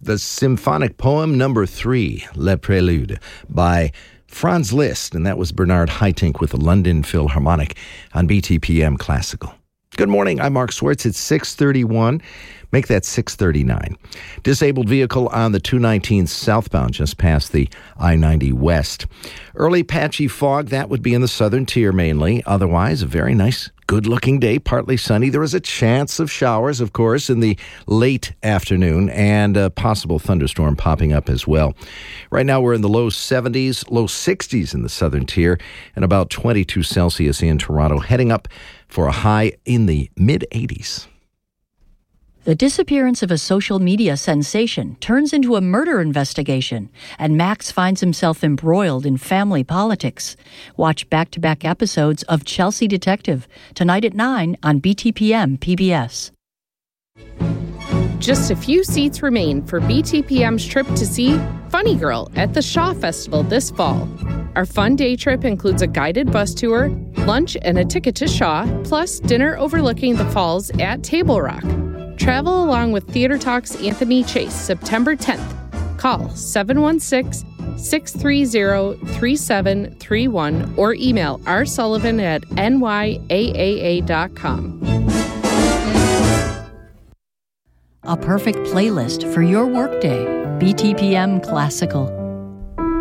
the symphonic poem number 3, Le Prélude, by Franz Liszt, and that was Bernard Haitink with the London Philharmonic on BTPM Classical. Good morning, I'm Mark Swartz. It's 6:31. Make that 6:39. Disabled vehicle on the 219 southbound just past the I-90 west. Early patchy fog, that would be in the southern tier mainly. Otherwise, a very nice, good-looking day, partly sunny. There is a chance of showers, of course, in the late afternoon, and a possible thunderstorm popping up as well. Right now, we're in the low 70s, low 60s in the southern tier, and about 22 Celsius in Toronto, heading up for a high in the mid-80s. The disappearance of a social media sensation turns into a murder investigation, and Max finds himself embroiled in family politics. Watch back-to-back episodes of Chelsea Detective tonight at 9 on BTPM PBS. Just a few seats remain for BTPM's trip to see Funny Girl at the Shaw Festival this fall. Our fun day trip includes a guided bus tour, lunch and a ticket to Shaw, plus dinner overlooking the falls at Table Rock. Travel along with Theater Talk's Anthony Chase, September 10th. Call 716-630-3731 or email rsullivan@nyaaa.com. A perfect playlist for your workday. BTPM Classical.